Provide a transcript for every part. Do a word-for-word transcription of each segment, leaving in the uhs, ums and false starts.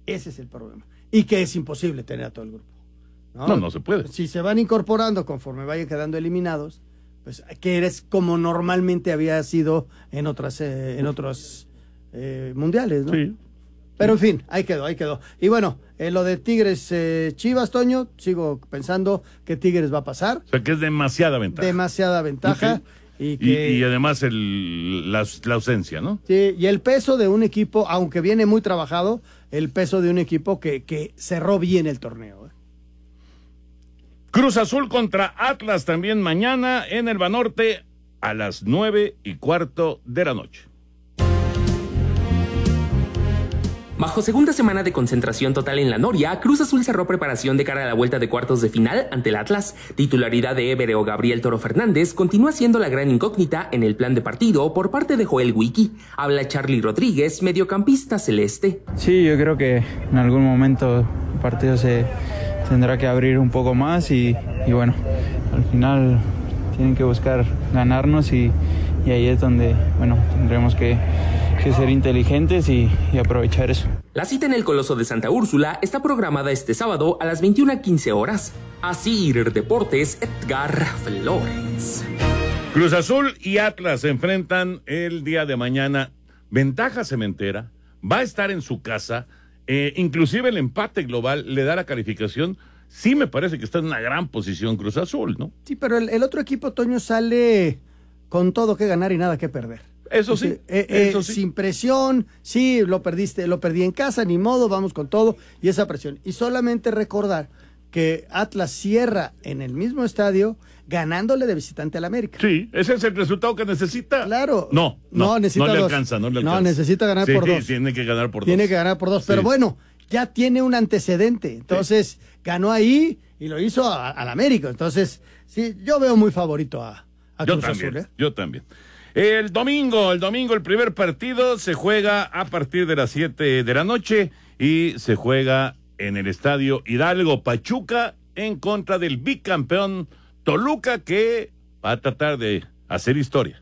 Ese es el problema. Y que es imposible tener a todo el grupo. No, no, no se puede. Si se van incorporando conforme vayan quedando eliminados, pues que eres como normalmente había sido en otras eh, en otros eh, mundiales, ¿no? Sí. Pero en fin, ahí quedó, ahí quedó. Y bueno, eh, lo de Tigres eh, Chivas, Toño, sigo pensando que Tigres va a pasar. O sea, que es demasiada ventaja. Demasiada ventaja. Okay. Y, que, y, y además el, la, la ausencia, ¿no? Sí, y el peso de un equipo, aunque viene muy trabajado, el peso de un equipo que, que cerró bien el torneo. ¿eh? Cruz Azul contra Atlas también mañana en el Banorte a las nueve y cuarto de la noche. Bajo segunda semana de concentración total en la Noria, Cruz Azul cerró preparación de cara a la vuelta de cuartos de final ante el Atlas. Titularidad de Évere o Gabriel Toro Fernández continúa siendo la gran incógnita en el plan de partido por parte de Joel Wiki. Habla Charly Rodríguez, mediocampista celeste. Sí, yo creo que en algún momento el partido se tendrá que abrir un poco más y, y bueno, al final tienen que buscar ganarnos y, y ahí es donde, bueno, tendremos que que ser inteligentes y, y aprovechar eso. La cita en el Coloso de Santa Úrsula está programada este sábado a las veintiuna quince horas. Asir Deportes, Edgar Flores. Cruz Azul y Atlas se enfrentan el día de mañana. Ventaja cementera, va a estar en su casa, eh, inclusive el empate global le da la calificación. Sí me parece que está en una gran posición Cruz Azul, ¿no? Sí, pero el, el otro equipo, Toño, sale con todo que ganar y nada que perder. Eso sí, eh, eh, eso sí. Sin presión, sí, lo perdiste, lo perdí en casa, ni modo, vamos con todo, y esa presión. Y solamente recordar que Atlas cierra en el mismo estadio ganándole de visitante al América. Sí, ese es el resultado que necesita. Claro. No, no, no, necesita no le dos. alcanza, no le alcanza. No, necesita ganar sí, por dos. Tiene que ganar por tiene dos. Tiene que ganar por dos, sí. pero bueno, ya tiene un antecedente. Entonces, sí. ganó ahí y lo hizo al América. Entonces, sí, yo veo muy favorito a, a yo Cruz también, Azul. ¿eh? Yo también. El domingo, el domingo el primer partido se juega a partir de las siete de la noche y se juega en el estadio Hidalgo Pachuca en contra del bicampeón Toluca que va a tratar de hacer historia.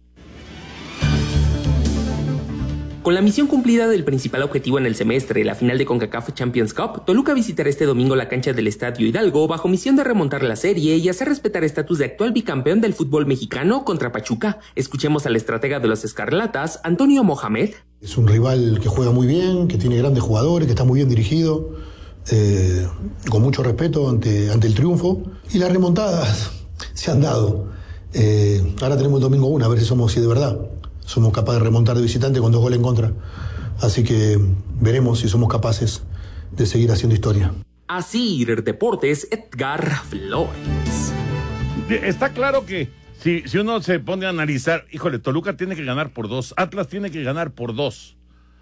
Con la misión cumplida del principal objetivo en el semestre, la final de CONCACAF Champions Cup, Toluca visitará este domingo la cancha del Estadio Hidalgo bajo misión de remontar la serie y hacer respetar estatus de actual bicampeón del fútbol mexicano contra Pachuca. Escuchemos al estratega de los Escarlatas, Antonio Mohamed. Es un rival que juega muy bien, que tiene grandes jugadores, que está muy bien dirigido, eh, con mucho respeto ante, ante el triunfo. Y las remontadas se han dado. Eh, ahora tenemos el domingo una, a ver si somos si de verdad. Somos capaces de remontar de visitante con dos goles en contra. Así que veremos si somos capaces de seguir haciendo historia. Asir Deportes, Edgar Flores. Está claro que si, si uno se pone a analizar, híjole, Toluca tiene que ganar por dos, Atlas tiene que ganar por dos.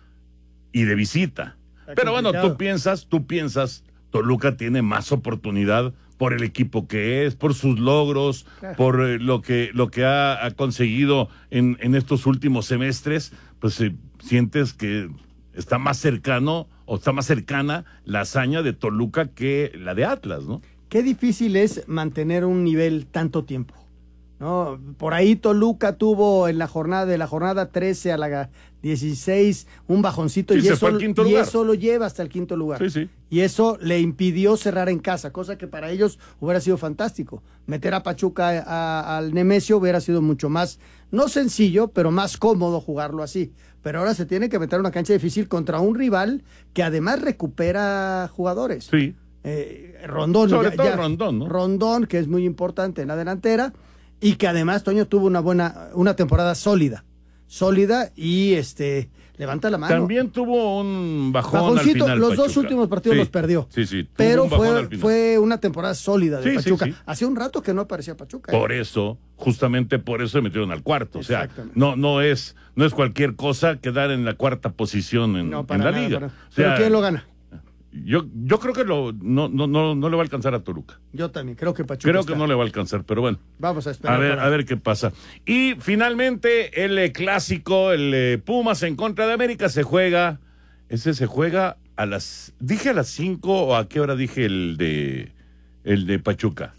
Y de visita. Está Pero complicado. Bueno, tú piensas, tú piensas, Toluca tiene más oportunidad por el equipo que es, por sus logros, claro. por eh, lo que lo que ha, ha conseguido en, en estos últimos semestres, pues eh, sientes que está más cercano o está más cercana la hazaña de Toluca que la de Atlas, ¿no? Qué difícil es mantener un nivel tanto tiempo, ¿no? Por ahí Toluca tuvo en la jornada de la jornada trece a la dieciséis un bajoncito sí, y, eso, y eso lo lleva hasta el quinto lugar. Sí, sí. Y eso le impidió cerrar en casa, cosa que para ellos hubiera sido fantástico. Meter a Pachuca a, a, al Nemesio hubiera sido mucho más, no sencillo, pero más cómodo jugarlo así. Pero ahora se tiene que meter en una cancha difícil contra un rival que además recupera jugadores. Sí. Eh, Rondón. Sobre ya, todo ya, Rondón, ¿no? Rondón, que es muy importante en la delantera. Y que además Toño tuvo una buena, una temporada sólida, sólida y este levanta la mano. También tuvo un bajón Bajoncito, al final. Los Pachuca. dos últimos partidos sí, los perdió. Sí, sí. Pero un fue, fue una temporada sólida de sí, Pachuca. Sí, sí. Hacía un rato que no aparecía Pachuca. Por ¿eh? eso, justamente por eso se metieron al cuarto. O sea, no, no es, no es cualquier cosa quedar en la cuarta posición en, no, en la nada, liga. Para... O sea, ¿Pero quién lo gana? Yo, yo creo que lo, no, no, no, no le va a alcanzar a Toluca. Yo también, creo que Pachuca Creo está. que no le va a alcanzar, pero bueno. Vamos a esperar. A ver, para... a ver qué pasa. Y finalmente, el eh, clásico, el eh, Pumas en contra de América, se juega, ese se juega a las, ¿dije a las cinco o a qué hora dije el de, el de Pachuca?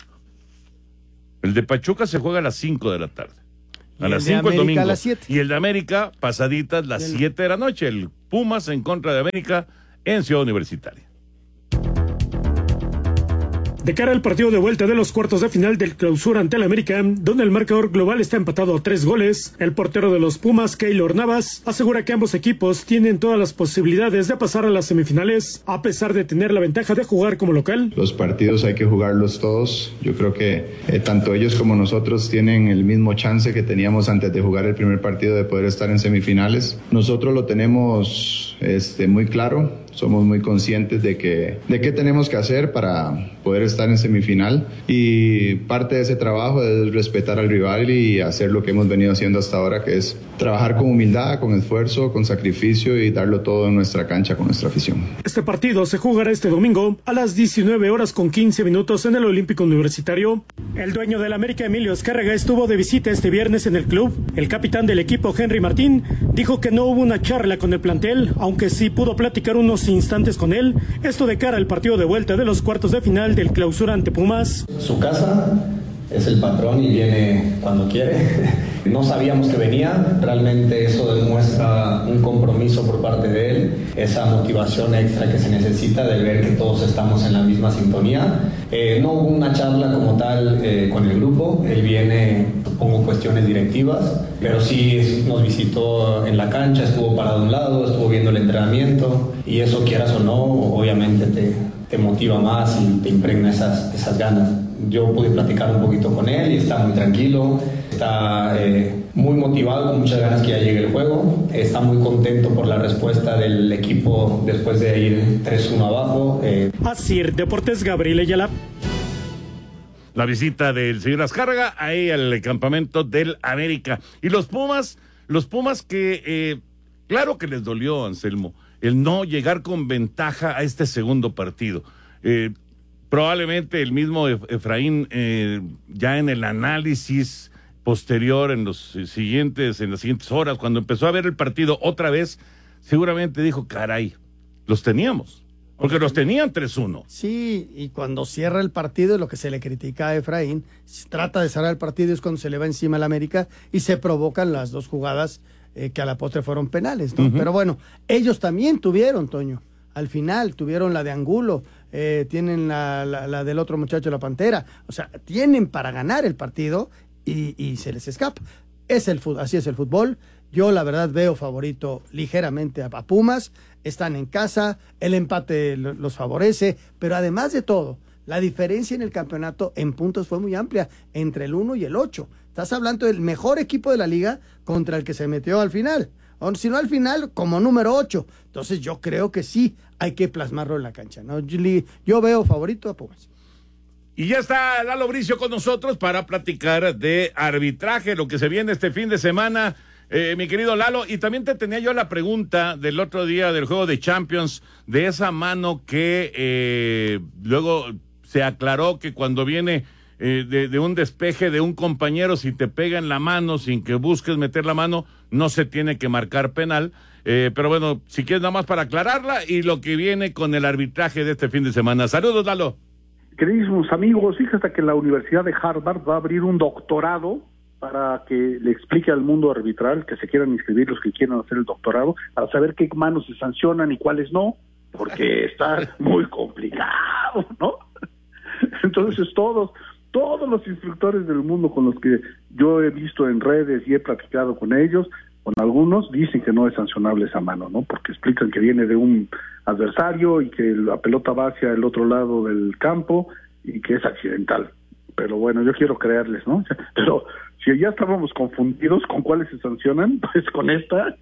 El de Pachuca se juega a las cinco de la tarde. A las cinco el domingo. A las siete. Y el de América, pasaditas las siete de la noche. El Pumas en contra de América en Ciudad Universitaria. De cara al partido de vuelta de los cuartos de final del Clausura ante el América, donde el marcador global está empatado a tres goles, el portero de los Pumas, Keylor Navas, asegura que ambos equipos tienen todas las posibilidades de pasar a las semifinales, a pesar de tener la ventaja de jugar como local. Los partidos hay que jugarlos todos. Yo creo que eh, tanto ellos como nosotros tienen el mismo chance que teníamos antes de jugar el primer partido de poder estar en semifinales. Nosotros lo tenemos este, muy claro. Somos muy conscientes de que de qué tenemos que hacer para poder estar en semifinal, y parte de ese trabajo es respetar al rival y hacer lo que hemos venido haciendo hasta ahora, que es trabajar con humildad, con esfuerzo, con sacrificio y darlo todo en nuestra cancha con nuestra afición. Este partido se jugará este domingo a las diecinueve horas con quince minutos en el Olímpico Universitario. El dueño del América, Emilio Azcárraga, estuvo de visita este viernes en el club. El capitán del equipo, Henry Martín, dijo que no hubo una charla con el plantel, aunque sí pudo platicar unos instantes con él, esto de cara al partido de vuelta de los cuartos de final del Clausura ante Pumas. Su casa, es el patrón y viene cuando quiere. No sabíamos que venía, realmente eso demuestra un compromiso por parte de él, esa motivación extra que se necesita de ver que todos estamos en la misma sintonía. Eh, no hubo una charla como tal eh, con el grupo, él viene, supongo, cuestiones directivas, pero sí nos visitó en la cancha, estuvo parado a un lado, estuvo viendo el entrenamiento, y eso, quieras o no, obviamente te, te motiva más y te impregna esas, esas ganas. Yo pude platicar un poquito con él y está muy tranquilo, está eh, muy motivado, con muchas ganas que ya llegue el juego, está muy contento por la respuesta del equipo después de ir tres uno abajo. Eh. Asir Deportes, Gabriel Ayala. La visita del señor Azcárraga ahí al campamento del América. Y los Pumas, los Pumas que, eh, claro que les dolió, Anselmo, el no llegar con ventaja a este segundo partido. Eh, Probablemente el mismo Efraín, eh, ya en el análisis posterior, en los siguientes, en las siguientes horas, cuando empezó a ver el partido otra vez, seguramente dijo, caray, los teníamos, porque los tenían tres uno. Sí, y cuando cierra el partido, lo que se le critica a Efraín, trata de cerrar el partido, es cuando se le va encima al América y se provocan las dos jugadas eh, que a la postre fueron penales, ¿no? Uh-huh. Pero bueno, ellos también tuvieron, Toño. Al final tuvieron la de Angulo, eh, tienen la, la, la del otro muchacho, la Pantera. O sea, tienen para ganar el partido y, y se les escapa. Es el fútbol, así es el fútbol. Yo la verdad veo favorito ligeramente a, a Pumas. Están en casa, el empate los favorece, pero además de todo, la diferencia en el campeonato en puntos fue muy amplia, entre el uno y el ocho. Estás hablando del mejor equipo de la liga contra el que se metió al final. O si no al final, como número ocho. Entonces yo creo que sí hay que plasmarlo en la cancha, ¿no? Yo veo favorito a Pumas. Y ya está Lalo Bricio con nosotros para platicar de arbitraje, lo que se viene este fin de semana, eh, mi querido Lalo. Y también te tenía yo la pregunta del otro día del juego de Champions, de esa mano que eh, luego se aclaró que cuando viene eh, de, de un despeje de un compañero, si te pega en la mano sin que busques meter la mano, no se tiene que marcar penal. Eh, pero bueno, si quieres nada más para aclararla y lo que viene con el arbitraje de este fin de semana. Saludos, Lalo. Queridísimos amigos, fíjate que la Universidad de Harvard va a abrir un doctorado para que le explique al mundo arbitral, que se quieran inscribir los que quieran hacer el doctorado, para saber qué manos se sancionan y cuáles no, porque está muy complicado, ¿no? Entonces todos, todos los instructores del mundo con los que yo he visto en redes y he platicado con ellos, con algunos, dicen que no es sancionable esa mano, ¿no? Porque explican que viene de un adversario y que la pelota va hacia el otro lado del campo y que es accidental. Pero bueno, yo quiero creerles, ¿no? Pero si ya estábamos confundidos con cuáles se sancionan, pues con esta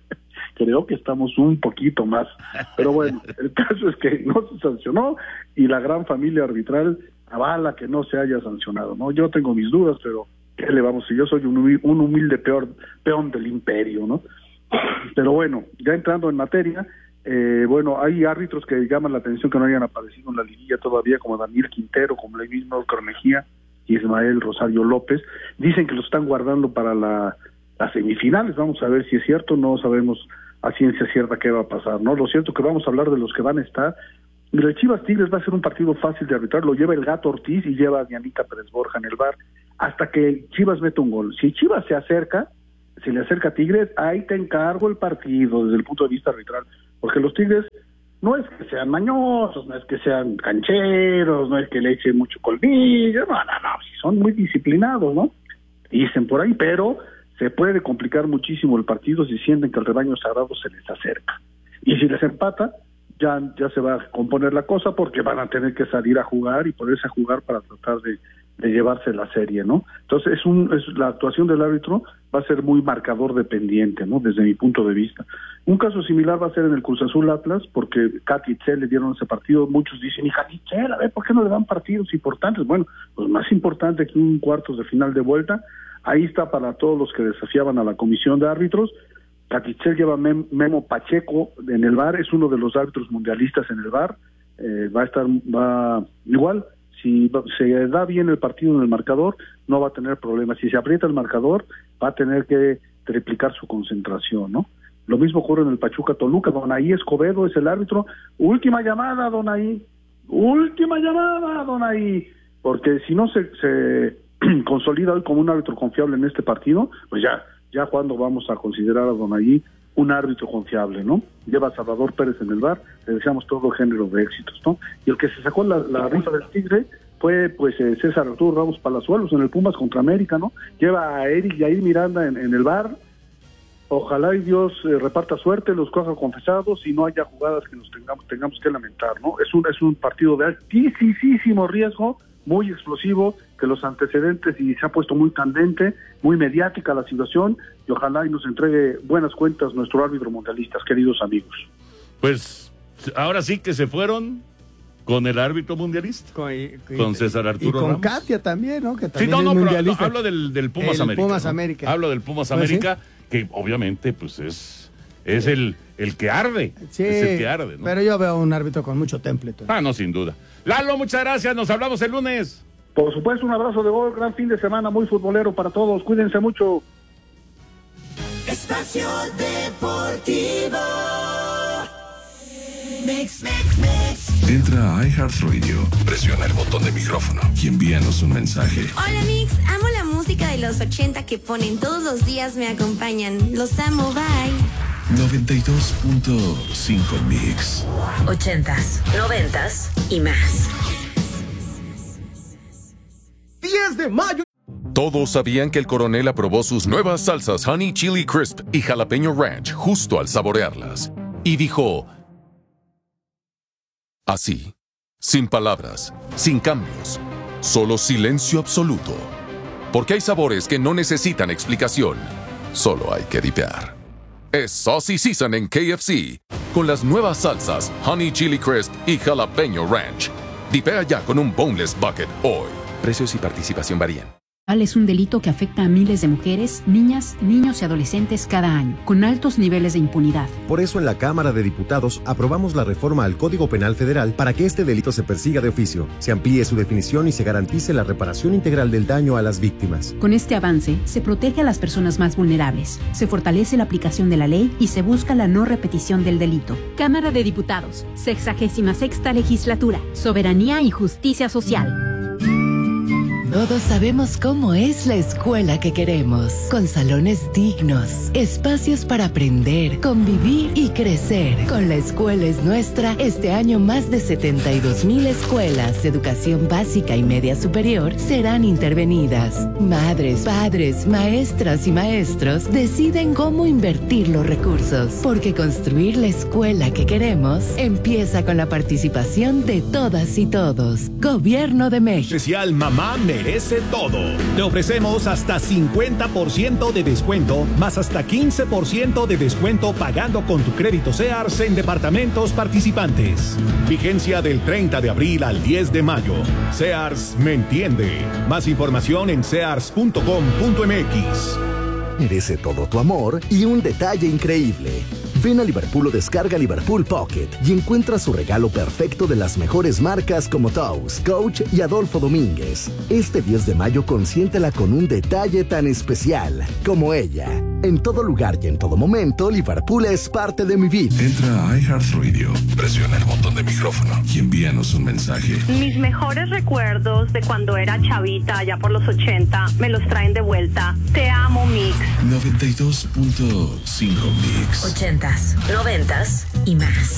creo que estamos un poquito más. Pero bueno, el caso es que no se sancionó y la gran familia arbitral avala que no se haya sancionado, ¿no? Yo tengo mis dudas, pero ¿qué le vamos? Si yo soy un humilde, un humilde peor, peón del imperio, ¿no? Pero bueno, ya entrando en materia, eh, bueno, hay árbitros que llaman la atención que no hayan aparecido en la liguilla todavía, como Daniel Quintero, como el mismo Cornejía y Ismael Rosario López. Dicen que lo están guardando para la, las semifinales. Vamos a ver si es cierto, no sabemos a ciencia cierta qué va a pasar, ¿no? Lo cierto es que vamos a hablar de los que van a estar. Y el Chivas Tigres va a ser un partido fácil de arbitrar, lo lleva el Gato Ortiz y lleva a Dianita Pérez Borja en el V A R, hasta que Chivas mete un gol. Si Chivas se acerca, se le acerca a Tigres, ahí te encargo el partido desde el punto de vista arbitral, porque los Tigres No es que sean mañosos, no es que sean cancheros, no es que le echen mucho colmillo, no, no, no, son muy disciplinados, ¿no? Dicen por ahí, pero se puede complicar muchísimo el partido si sienten que el rebaño sagrado se les acerca. Y si les empata, ya, ya se va a componer la cosa porque van a tener que salir a jugar y ponerse a jugar para tratar de, de llevarse la serie, ¿no? Entonces, es un, es, la actuación del árbitro va a ser muy marcador dependiente, ¿no? Desde mi punto de vista. Un caso similar va a ser en el Cruz Azul Atlas, porque Katy Itzel le dieron ese partido. Muchos dicen, hija Itzel, a ver, ¿por qué no le dan partidos importantes? Bueno, pues más importante que un cuartos de final de vuelta. Ahí está para todos los que desafiaban a la comisión de árbitros. Katy Itzel lleva Mem- Memo Pacheco en el V A R, es uno de los árbitros mundialistas en el V A R. Eh, va a estar, va igual, si se da bien el partido en el marcador, no va a tener problemas. Si se aprieta el marcador, va a tener que triplicar su concentración, ¿no? Lo mismo ocurre en el Pachuca Toluca. Donaí Escobedo es el árbitro. Última llamada, Donaí. Última llamada, Donaí. Porque si no se, se consolida hoy como un árbitro confiable en este partido, pues ya, ya cuando vamos a considerar a Donaí un árbitro confiable, ¿no? Lleva a Salvador Pérez en el V A R, le deseamos todo género de éxitos, ¿no? Y el que se sacó la, la rifa del Tigre fue pues eh, César Arturo Ramos Palazuelos en el Pumas contra América, ¿no? Lleva a Eric Yair Miranda en, en el V A R. Ojalá y Dios eh, reparta suerte, los coja confesados y no haya jugadas que nos tengamos tengamos que lamentar, ¿no? Es un es un partido de altísimo riesgo, muy explosivo, que los antecedentes y se ha puesto muy candente, muy mediática la situación, y ojalá y nos entregue buenas cuentas nuestro árbitro mundialista, queridos amigos. Pues ahora sí que se fueron con el árbitro mundialista, con, y, con César Arturo y con Ramos. Katia también, ¿no? Que también sí, no, no, es pero mundialista. No, hablo del, del Pumas el América. Pumas ¿no? América. Hablo del Pumas Pues América, sí. que obviamente pues es, es el, el que arde. Sí, es el que arde, ¿no? Pero yo veo un árbitro con mucho temple. Todo. Ah, no, sin duda. Lalo, muchas gracias, nos hablamos el lunes. Por supuesto, un abrazo de gol, gran fin de semana, muy futbolero para todos, cuídense mucho. Espacio Deportivo. Mix, mix, mix. Entra a iHeartRadio, presiona el botón de micrófono y envíanos un mensaje. Hola Mix, amo la música de los ochenta que ponen todos los días, me acompañan. Los amo, bye. noventa y dos punto cinco Mix. Ochentas, noventas y más. diez de mayo. Todos sabían que el coronel aprobó sus nuevas salsas Honey Chili Crisp y Jalapeño Ranch justo al saborearlas. Y dijo... Así, sin palabras, sin cambios, solo silencio absoluto. Porque hay sabores que no necesitan explicación, solo hay que dipear. Es Saucy Season en K F C, con las nuevas salsas Honey Chili Crisp y Jalapeño Ranch. Dipea ya con un Boneless Bucket hoy. Precios y participación varían. Es un delito que afecta a miles de mujeres, niñas, niños y adolescentes cada año, con altos niveles de impunidad. Por eso en la Cámara de Diputados aprobamos la reforma al Código Penal Federal para que este delito se persiga de oficio, se amplíe su definición y se garantice la reparación integral del daño a las víctimas. Con este avance, se protege a las personas más vulnerables, se fortalece la aplicación de la ley y se busca la no repetición del delito. Cámara de Diputados, sexagésima sexta legislatura, soberanía y justicia social. Todos sabemos cómo es la escuela que queremos, con salones dignos, espacios para aprender, convivir y crecer. Con La Escuela es Nuestra, este año más de setenta y dos mil escuelas de educación básica y media superior serán intervenidas. Madres, padres, maestras y maestros deciden cómo invertir los recursos, porque construir la escuela que queremos empieza con la participación de todas y todos. Gobierno de México. Especial Mamá Merece Todo. Te ofrecemos hasta cincuenta por ciento de descuento, más hasta quince por ciento de descuento pagando con tu crédito Sears en departamentos participantes. Vigencia del treinta de abril al diez de mayo. Sears me entiende. Más información en sears punto com punto m x. Merece todo tu amor y un detalle increíble. Ven a Liverpool o descarga Liverpool Pocket y encuentra su regalo perfecto de las mejores marcas como Toast, Coach y Adolfo Domínguez. Este diez de mayo consiéntela con un detalle tan especial como ella. En todo lugar y en todo momento, Liverpool es parte de mi vida. Entra a iHeartRadio, presiona el botón de micrófono y envíanos un mensaje. Mis mejores recuerdos de cuando era chavita, allá por los ochenta, me los traen de vuelta. Te amo, Mix. noventa y dos punto cinco Mix. Ochentas, noventas y más.